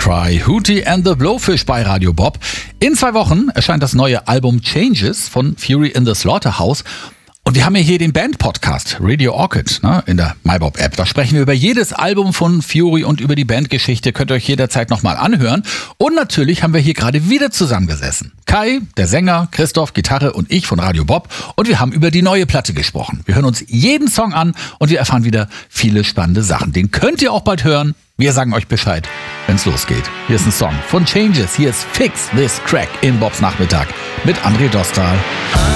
Cry, Hootie and the Blowfish bei Radio Bob. In 2 Wochen erscheint das neue Album Changes von Fury in the Slaughterhouse. Und wir haben ja hier den Band-Podcast Radio Orchid in der MyBob-App. Da sprechen wir über jedes Album von Fury und über die Bandgeschichte. Könnt ihr euch jederzeit nochmal anhören. Und natürlich haben wir hier gerade wieder zusammengesessen. Kai, der Sänger, Christoph, Gitarre und ich von Radio Bob. Und wir haben über die neue Platte gesprochen. Wir hören uns jeden Song an und wir erfahren wieder viele spannende Sachen. Den könnt ihr auch bald hören. Wir sagen euch Bescheid, wenn es losgeht. Hier ist ein Song von Changes. Hier ist Fix This Crack in Bobs Nachmittag mit André Dostal.